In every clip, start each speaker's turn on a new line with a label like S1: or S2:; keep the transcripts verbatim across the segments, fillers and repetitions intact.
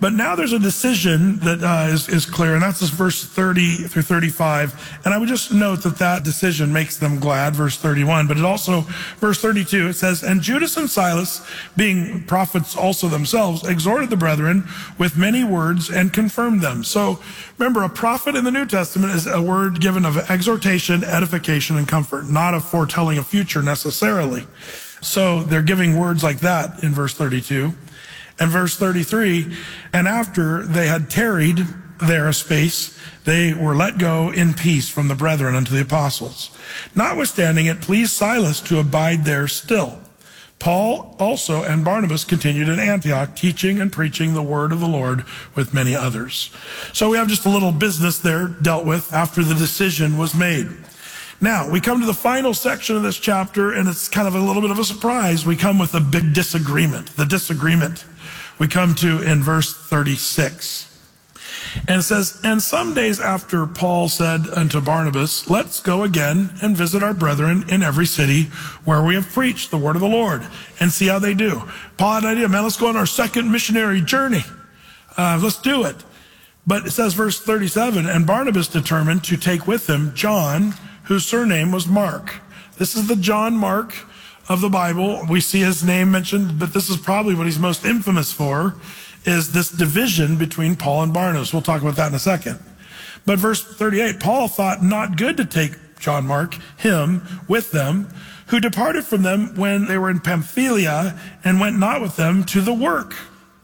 S1: But now there's a decision that uh, is, is clear, and that's this verse thirty through thirty-five. And I would just note that that decision makes them glad, verse thirty-one. But it also, verse thirty-two, it says, and Judas and Silas, being prophets also themselves, exhorted the brethren with many words and confirmed them. So remember, a prophet in the New Testament is a word given of exhortation, edification, and comfort, not a foretelling of future necessarily. So they're giving words like that in verse thirty-two. And verse thirty-three, and after they had tarried there a space, they were let go in peace from the brethren unto the apostles. Notwithstanding, it pleased Silas to abide there still. Paul also and Barnabas continued in Antioch, teaching and preaching the word of the Lord with many others. So we have just a little business there dealt with after the decision was made. Now, we come to the final section of this chapter, and it's kind of a little bit of a surprise. We come with a big disagreement, the disagreement we come to in verse thirty-six. And it says, and some days after Paul said unto Barnabas, let's go again and visit our brethren in every city where we have preached the word of the Lord and see how they do. Paul had an idea, man, let's go on our second missionary journey. Uh, let's do it. But it says, verse thirty-seven, and Barnabas determined to take with him John, whose surname was Mark. This is the John Mark of the Bible. We see his name mentioned, but this is probably what he's most infamous for, is this division between Paul and Barnabas. We'll talk about that in a second. But verse thirty-eight, Paul thought not good to take John Mark, him, with them, who departed from them when they were in Pamphylia and went not with them to the work.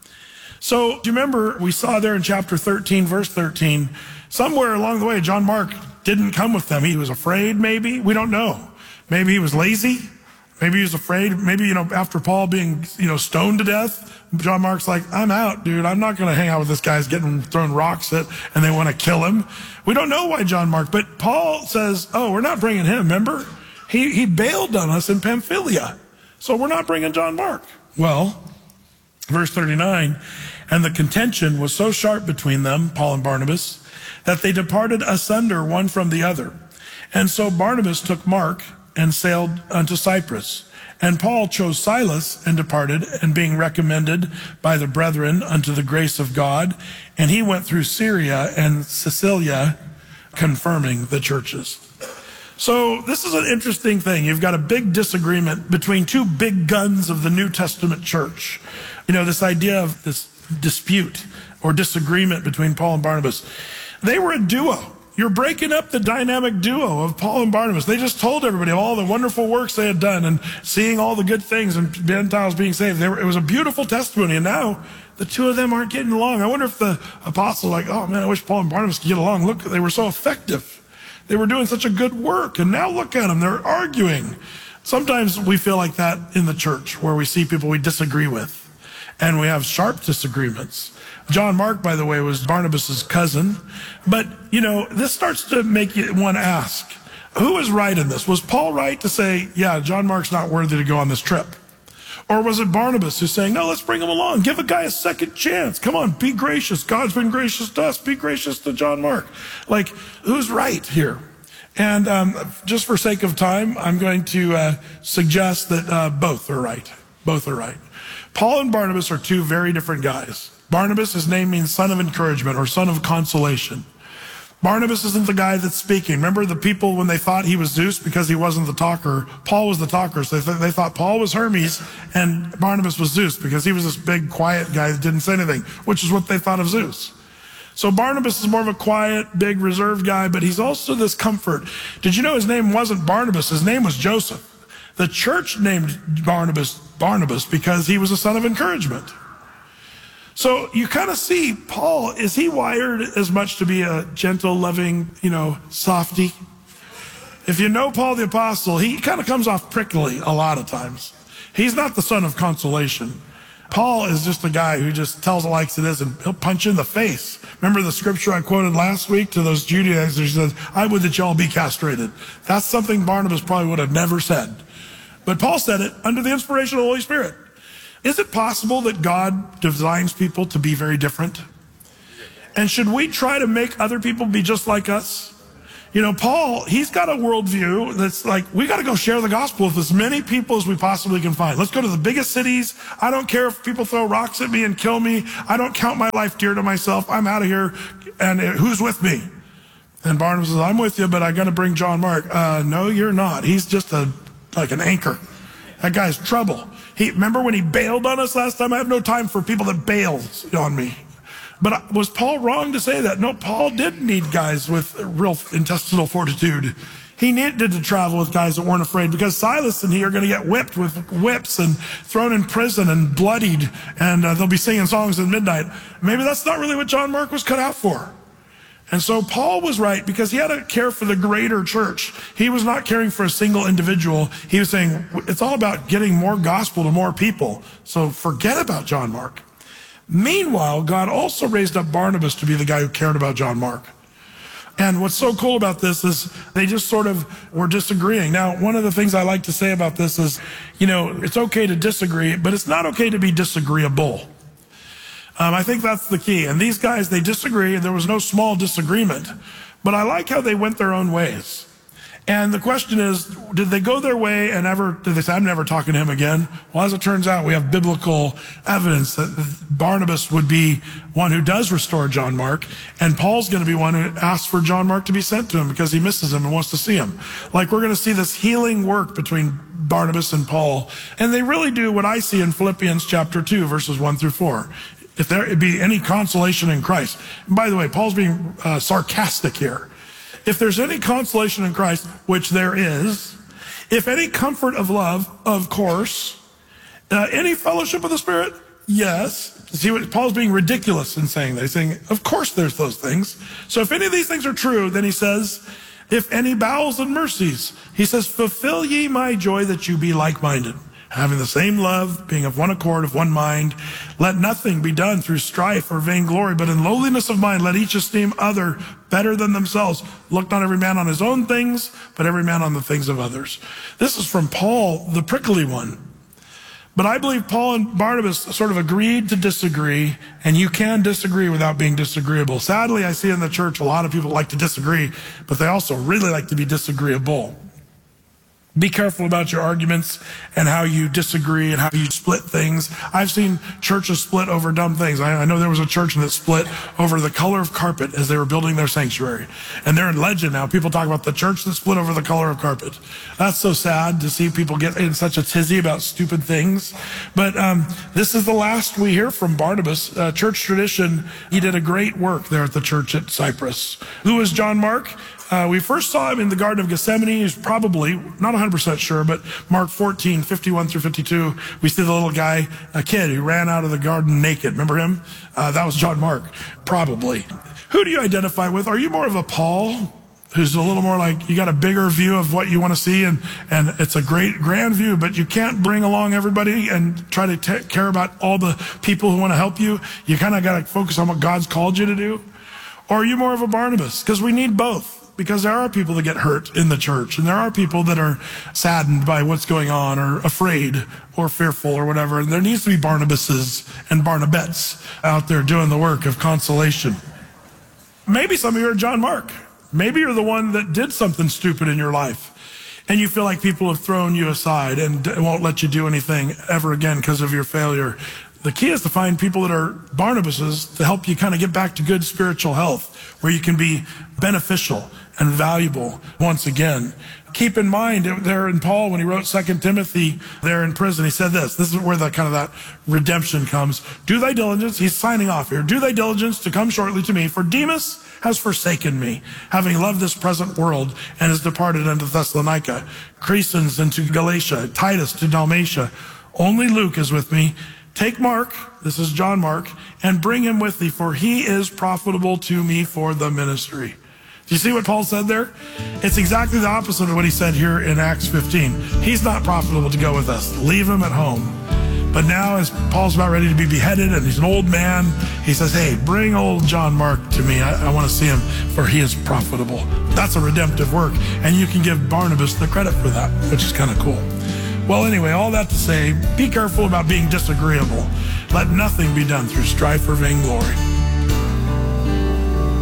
S1: So, do you remember we saw there in chapter thirteen, verse thirteen, somewhere along the way, John Mark didn't come with them. He was afraid, maybe. We don't know. Maybe he was lazy. Maybe he was afraid. Maybe, you know, after Paul being, you know, stoned to death, John Mark's like, I'm out, dude. I'm not going to hang out with this guy who's getting thrown rocks at, and they want to kill him. We don't know why John Mark, but Paul says, oh, we're not bringing him, remember? He, he bailed on us in Pamphylia. So we're not bringing John Mark. Well, verse thirty-nine, and the contention was so sharp between them, Paul and Barnabas, that they departed asunder one from the other. And so Barnabas took Mark and sailed unto Cyprus. And Paul chose Silas and departed, and being recommended by the brethren unto the grace of God, and he went through Syria and Cilicia, confirming the churches. So this is an interesting thing. You've got a big disagreement between two big guns of the New Testament church. You know, this idea of this dispute or disagreement between Paul and Barnabas. They were a duo. You're breaking up the dynamic duo of Paul and Barnabas. They just told everybody of all the wonderful works they had done and seeing all the good things and Gentiles being saved. They were, it was a beautiful testimony, and now the two of them aren't getting along. I wonder if the apostles are like, oh man, I wish Paul and Barnabas could get along. Look, they were so effective. They were doing such a good work, and now look at them. They're arguing. Sometimes we feel like that in the church, where we see people we disagree with, and we have sharp disagreements. John Mark, by the way, was Barnabas's cousin. But, you know, this starts to make you one ask, who is right in this? Was Paul right to say, yeah, John Mark's not worthy to go on this trip? Or was it Barnabas who's saying, no, let's bring him along. Give a guy a second chance. Come on, be gracious. God's been gracious to us. Be gracious to John Mark. Like, who's right here? And um, just for sake of time, I'm going to uh, suggest that uh, both are right. Both are right. Paul and Barnabas are two very different guys. Barnabas, his name means son of encouragement or son of consolation. Barnabas isn't the guy that's speaking. Remember the people when they thought he was Zeus because he wasn't the talker, Paul was the talker. So they, th they thought Paul was Hermes and Barnabas was Zeus because he was this big, quiet guy that didn't say anything, which is what they thought of Zeus. So Barnabas is more of a quiet, big, reserved guy, but he's also this comfort. Did you know his name wasn't Barnabas? His name was Joseph. The church named Barnabas Barnabas because he was a son of encouragement. So you kind of see Paul, is he wired as much to be a gentle, loving, you know, softy? If you know Paul the Apostle, he kind of comes off prickly a lot of times. He's not the son of consolation. Paul is just a guy who just tells it like it is, and he'll punch you in the face. Remember the scripture I quoted last week to those Judaizers? He says, I would that y'all be castrated. That's something Barnabas probably would have never said. But Paul said it under the inspiration of the Holy Spirit. Is it possible that God designs people to be very different? And should we try to make other people be just like us? You know, Paul, he's got a worldview that's like, we got to go share the gospel with as many people as we possibly can find. Let's go to the biggest cities. I don't care if people throw rocks at me and kill me. I don't count my life dear to myself. I'm out of here. And who's with me? And Barnabas says, I'm with you, but I got to bring John Mark. Uh, no, you're not. He's just a like an anchor. That guy's trouble. He remember when he bailed on us last time? I have no time for people that bail on me. But was Paul wrong to say that? No, Paul did need guys with real intestinal fortitude. He needed to travel with guys that weren't afraid, because Silas and he are going to get whipped with whips and thrown in prison and bloodied, and uh, they'll be singing songs at midnight. Maybe that's not really what John Mark was cut out for. And so Paul was right, because he had to care for the greater church. He was not caring for a single individual. He was saying it's all about getting more gospel to more people. So forget about John Mark. Meanwhile, God also raised up Barnabas to be the guy who cared about John Mark. And what's so cool about this is they just sort of were disagreeing. Now, one of the things I like to say about this is, you know, it's okay to disagree, but it's not okay to be disagreeable. Um, I think that's the key. And these guys, they disagree, and there was no small disagreement. But I like how they went their own ways. And the question is, did they go their way and ever, did they say, I'm never talking to him again? Well, as it turns out, we have biblical evidence that Barnabas would be one who does restore John Mark, and Paul's going to be one who asks for John Mark to be sent to him because he misses him and wants to see him. Like, we're going to see this healing work between Barnabas and Paul, and they really do what I see in Philippians chapter two, verses one through four. If there be any consolation in Christ. And by the way, Paul's being uh, sarcastic here. If there's any consolation in Christ, which there is, if any comfort of love, of course, uh, any fellowship of the Spirit, yes. See what Paul's being ridiculous in saying that. He's saying, of course there's those things. So if any of these things are true, then he says, if any bowels and mercies, he says, fulfill ye my joy that you be like-minded, having the same love, being of one accord, of one mind. Let nothing be done through strife or vainglory, but in lowliness of mind, let each esteem other better than themselves. Look not every man on his own things, but every man on the things of others. This is from Paul, the prickly one. But I believe Paul and Barnabas sort of agreed to disagree, and you can disagree without being disagreeable. Sadly, I see in the church a lot of people like to disagree, but they also really like to be disagreeable. Be careful about your arguments and how you disagree and how you split things. I've seen churches split over dumb things. I, I know there was a church that split over the color of carpet as they were building their sanctuary. And they're in legend now. People talk about the church that split over the color of carpet. That's so sad to see people get in such a tizzy about stupid things. But um, this is the last we hear from Barnabas. Uh, church tradition, he did a great work there at the church at Cyprus. Who was John Mark? Uh, we first saw him in the Garden of Gethsemane. He's probably, not one hundred percent sure, but Mark fourteen, fifty-one through fifty-two, we see the little guy, a kid who ran out of the garden naked. Remember him? Uh, that was John Mark, probably. Who do you identify with? Are you more of a Paul, who's a little more like, you got a bigger view of what you want to see, and, and it's a great, grand view, but you can't bring along everybody and try to take care about all the people who want to help you? You kind of got to focus on what God's called you to do? Or are you more of a Barnabas? Because we need both. Because there are people that get hurt in the church, and there are people that are saddened by what's going on, or afraid, or fearful, or whatever. And there needs to be Barnabases and Barnabettes out there doing the work of consolation. Maybe some of you are John Mark. Maybe you're the one that did something stupid in your life, and you feel like people have thrown you aside and won't let you do anything ever again because of your failure. The key is to find people that are Barnabases to help you kind of get back to good spiritual health, where you can be beneficial and valuable once again. Keep in mind there in Paul, when he wrote Second Timothy there in prison, he said this. This is where that kind of that redemption comes. Do thy diligence, he's signing off here. Do thy diligence to come shortly to me, for Demas has forsaken me, having loved this present world, and has departed unto Thessalonica. Crescens into Galatia, Titus to Dalmatia. Only Luke is with me. Take Mark, this is John Mark, and bring him with thee, for he is profitable to me for the ministry. Do you see what Paul said there? It's exactly the opposite of what he said here in Acts fifteen. He's not profitable to go with us. Leave him at home. But now, as Paul's about ready to be beheaded and he's an old man, he says, hey, bring old John Mark to me. I, I want to see him, for he is profitable. That's a redemptive work. And you can give Barnabas the credit for that, which is kind of cool. Well, anyway, all that to say, be careful about being disagreeable. Let nothing be done through strife or vainglory.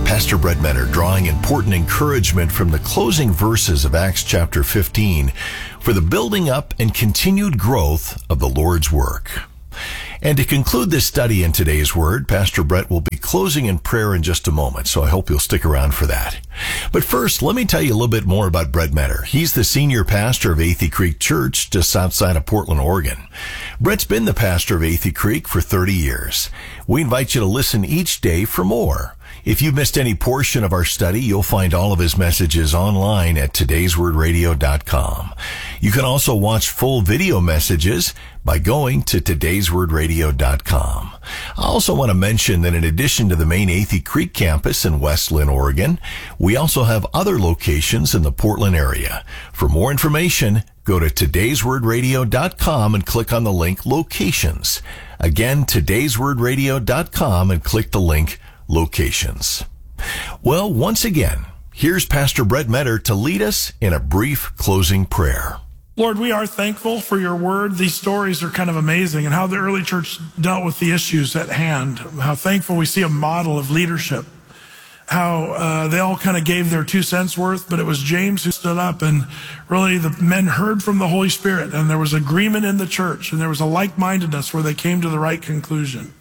S2: Pastor Brett Metter drawing important encouragement from the closing verses of Acts chapter fifteen for the building up and continued growth of the Lord's work. And to conclude this study in today's Word, Pastor Brett will be closing in prayer in just a moment, so I hope you'll stick around for that. But first, let me tell you a little bit more about Brett Metter. He's the senior pastor of Athey Creek Church, just outside of Portland, Oregon. Brett's been the pastor of Athey Creek for thirty years. We invite you to listen each day for more. If you missed any portion of our study, you'll find all of his messages online at todays word radio dot com. You can also watch full video messages by going to todays word radio dot com. I also want to mention that in addition to the main Athey Creek campus in West Linn, Oregon, we also have other locations in the Portland area. For more information, go to todays word radio dot com and click on the link Locations. Again, todays word radio dot com and click the link Locations. Well, once again, here's Pastor Brett Metter to lead us in a brief closing prayer.
S1: Lord, we are thankful for your word. These stories are kind of amazing, and how the early church dealt with the issues at hand. How thankful we see a model of leadership. How uh, they all kind of gave their two cents worth, but it was James who stood up, and really the men heard from the Holy Spirit, and there was agreement in the church, and there was a like-mindedness where they came to the right conclusion.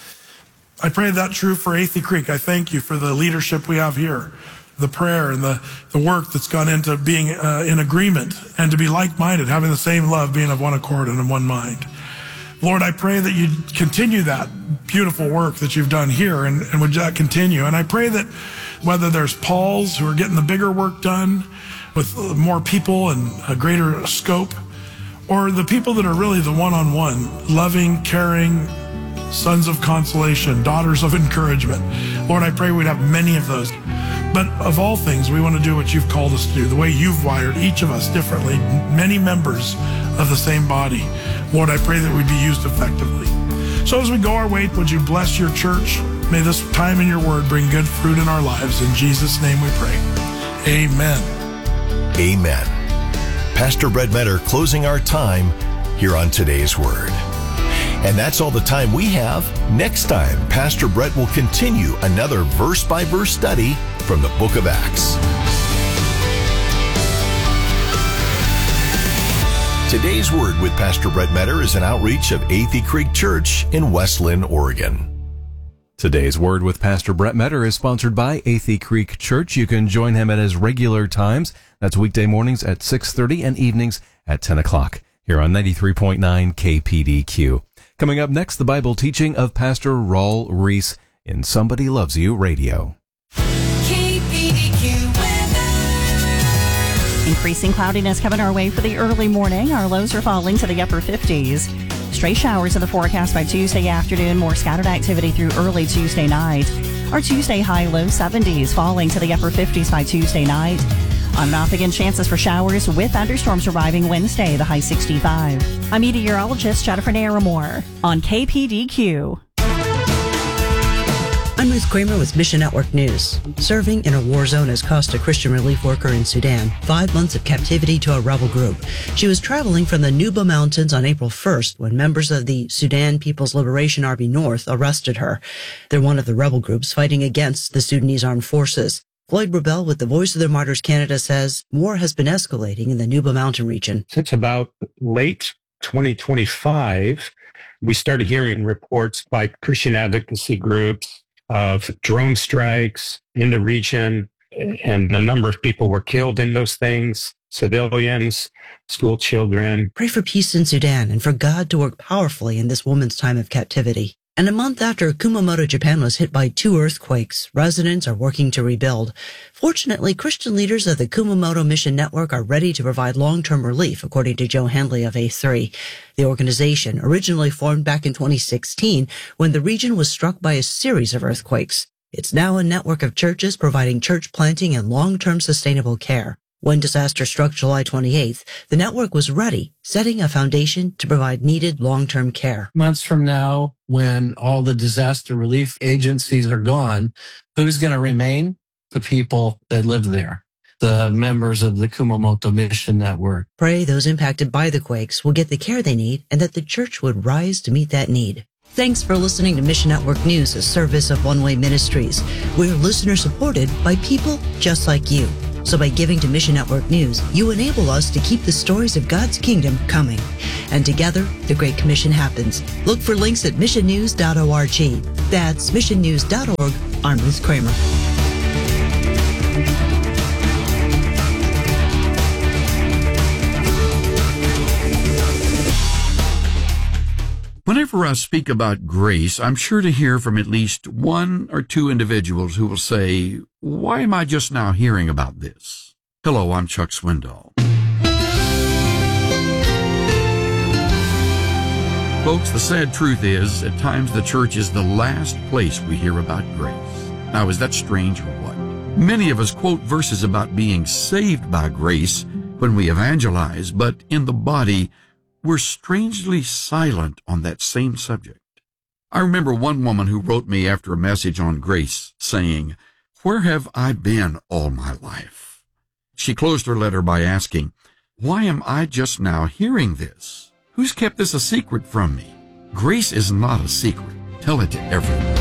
S1: I pray that true for Athey Creek. I thank you for the leadership we have here, the prayer and the, the work that's gone into being uh, in agreement and to be like-minded, having the same love, being of one accord and in one mind. Lord, I pray that you continue that beautiful work that you've done here, and, and would that continue. And I pray that whether there's Pauls who are getting the bigger work done with more people and a greater scope, or the people that are really the one-on-one, loving, caring, sons of consolation, daughters of encouragement. Lord, I pray we'd have many of those. But of all things, we want to do what you've called us to do, the way you've wired each of us differently, many members of the same body. Lord, I pray that we'd be used effectively. So as we go our way, would you bless your church? May this time in your word bring good fruit in our lives. In Jesus' name we pray. Amen.
S2: Amen. Pastor Brett Metter closing our time here on Today's Word. And that's all the time we have. Next time, Pastor Brett will continue another verse-by-verse study from the book of Acts. Today's Word with Pastor Brett Metter is an outreach of Athey Creek Church in West Linn, Oregon.
S3: Today's Word with Pastor Brett Metter is sponsored by Athey Creek Church. You can join him at his regular times. That's weekday mornings at six thirty and evenings at ten o'clock here on ninety-three point nine K P D Q. Coming up next, the Bible teaching of Pastor Raul Reese in Somebody Loves You Radio.
S4: K P D Q weather.
S5: Increasing cloudiness coming our way for the early morning. Our lows are falling to the upper fifties. Stray showers in the forecast by Tuesday afternoon. More scattered activity through early Tuesday night. Our Tuesday high low seventies, falling to the upper fifties by Tuesday night. On and off again, chances for showers with thunderstorms arriving Wednesday, the high sixty-five. I'm meteorologist Jennifer Naramore on K P D Q.
S6: I'm Ruth Kramer with Mission Network News. Serving in a war zone has cost a Christian relief worker in Sudan five months of captivity to a rebel group. She was traveling from the Nuba Mountains on April first when members of the Sudan People's Liberation Army North arrested her. They're one of the rebel groups fighting against the Sudanese armed forces. Floyd Rebel with the Voice of the Martyrs Canada says war has been escalating in the Nuba Mountain region.
S7: Since about late twenty twenty-five, we started hearing reports by Christian advocacy groups of drone strikes in the region, and a number of people were killed in those things, civilians, school children.
S6: Pray for peace in Sudan and for God to work powerfully in this woman's time of captivity. And a month after Kumamoto, Japan was hit by two earthquakes, residents are working to rebuild. Fortunately, Christian leaders of the Kumamoto Mission Network are ready to provide long-term relief, according to Joe Handley of A three. The organization originally formed back in twenty sixteen when the region was struck by a series of earthquakes. It's now a network of churches providing church planting and long-term sustainable care. When disaster struck July twenty-eighth, the network was ready, setting a foundation to provide needed long-term care.
S8: Months from now, when all the disaster relief agencies are gone, who's going to remain? The people that live there, the members of the Kumamoto Mission Network.
S6: Pray those impacted by the quakes will get the care they need and that the church would rise to meet that need. Thanks for listening to Mission Network News, a service of One Way Ministries. We're listener supported by people just like you. So by giving to Mission Network News, you enable us to keep the stories of God's kingdom coming. And together, the Great Commission happens. Look for links at mission news dot org. That's mission news dot org. I'm Ruth Kramer.
S9: Whenever I speak about grace, I'm sure to hear from at least one or two individuals who will say, why am I just now hearing about this? Hello, I'm Chuck Swindoll. Folks, the sad truth is, at times the church is the last place we hear about grace. Now, is that strange or what? Many of us quote verses about being saved by grace when we evangelize, but in the body, we're strangely silent on that same subject. I remember one woman who wrote me after a message on grace saying, where have I been all my life? She closed her letter by asking, why am I just now hearing this? Who's kept this a secret from me? Grace is not a secret. Tell it to everyone.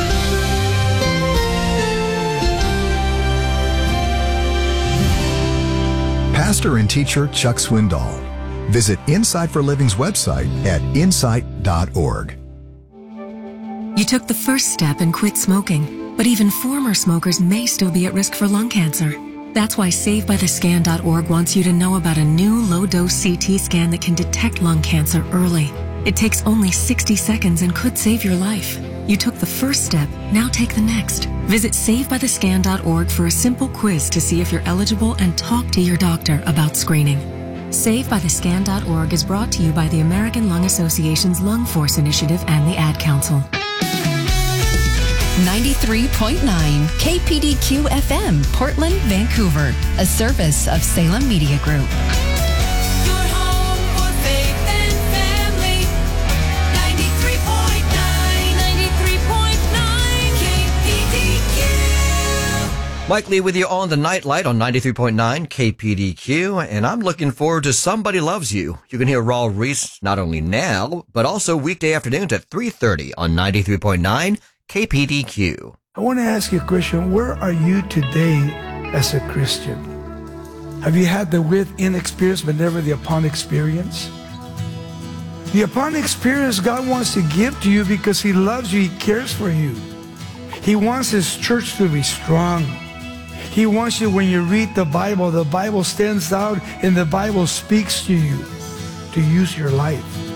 S10: Pastor and teacher Chuck Swindoll. Visit Insight for Living's website at insight dot org.
S11: You took the first step and quit smoking, but even former smokers may still be at risk for lung cancer. That's why Save By The Scan dot org wants you to know about a new low-dose C T scan that can detect lung cancer early. It takes only sixty seconds and could save your life. You took the first step, now take the next. Visit Save By The Scan dot org for a simple quiz to see if you're eligible and talk to your doctor about screening. Save By The Scan dot org is brought to you by the American Lung Association's Lung Force Initiative and the Ad Council.
S12: ninety-three point nine K P D Q F M, Portland, Vancouver, a service of Salem Media Group.
S4: Your home for faith and family. ninety-three point nine, ninety-three point nine K P D Q.
S13: Mike Lee with you on the Nightlight on ninety-three point nine K P D Q, and I'm looking forward to Somebody Loves You. You can hear Raul Reese not only now, but also weekday afternoons at three thirty on ninety-three point nine K P D Q.
S14: I want to ask you a question. Where are you today as a Christian? Have you had the with-in experience but never the upon experience? The upon experience God wants to give to you because He loves you, He cares for you. He wants His church to be strong. He wants you, when you read the Bible, the Bible stands out and the Bible speaks to you to use your life.